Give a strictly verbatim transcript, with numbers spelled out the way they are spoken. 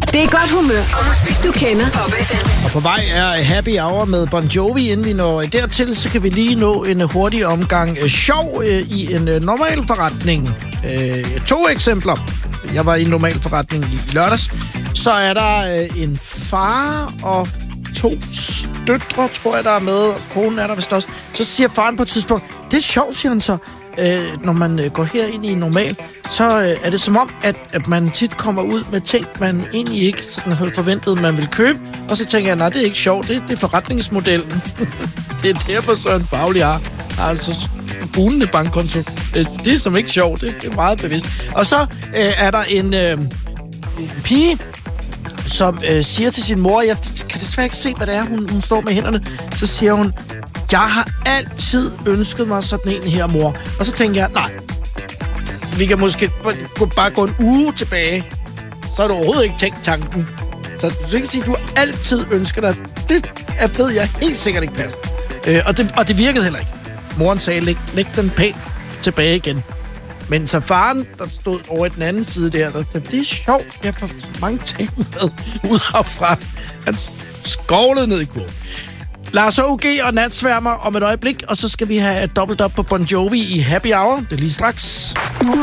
Det er godt humør og musik, du kender. Pop F M. Og på vej er Happy Hour med Bon Jovi. Inden vi når dertil, så kan vi lige nå en hurtig omgang øh, sjov øh, i en øh, normal forretning. Øh, to eksempler. Jeg var i en normal forretning i lørdags. Så er der øh, en far og to døtre, tror jeg, der er med. Konen er der vist også. Så siger faren på et tidspunkt, det er sjovt, siger han så. Øh, når man øh, går herind i normal, så øh, er det som om, at, at man tit kommer ud med ting, man egentlig ikke sådan havde forventet, man ville købe. Og så tænker jeg, nej, det er ikke sjovt, det, det er forretningsmodellen. Det er derfor Søren Fauli har, har altså bunende bankkonto. Det, det er som ikke sjovt, det, det er meget bevidst. Og så øh, er der en, øh, en pige, som øh, siger til sin mor, jeg kan desværre ikke se, hvad det er, hun, hun står med hænderne. Så siger hun, jeg har altid ønsket mig sådan en her, mor. Og så tænker jeg, nej, vi kan måske bare gå en uge tilbage. Så har du overhovedet ikke tænkt tanken. Så du kan sige, at du har altid ønsket dig. Det er, ved jeg helt sikkert ikke passer. Øh, og, det, og det virkede heller ikke. Moren sagde, læg, læg den pænt tilbage igen. Men så faren, der stod over i den anden side der, der, der det er sjovt. Jeg får mange ting med ud herfra. Han skovlede ned i kurven. Lars O G og Natsværmer om et øjeblik, og så skal vi have et dobbelt op på Bon Jovi i Happy Hour. Det er lige straks.